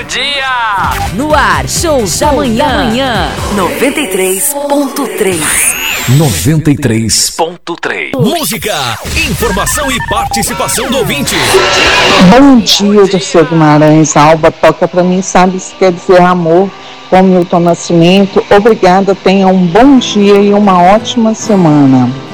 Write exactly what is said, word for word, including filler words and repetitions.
do dia. No ar, show, show da manhã. Da manhã. noventa e três ponto três. noventa e três ponto três. Música, informação e participação do ouvinte. Bom dia, Dirceu Guimarães. A Alba toca pra mim, sabe se quer dizer amor, com Milton Nascimento. Obrigada, tenha um bom dia e uma ótima semana.